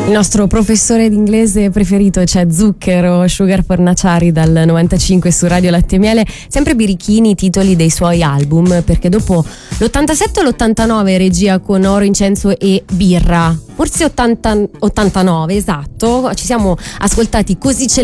Il nostro professore d'inglese preferito, cioè Zucchero, Sugar Fornaciari, dal 95 su Radio Latte e Miele. Sempre birichini i titoli dei suoi album, perché dopo l'87 o l'89 regia con Oro, Incenso e Birra, forse 89, esatto, ci siamo ascoltati Così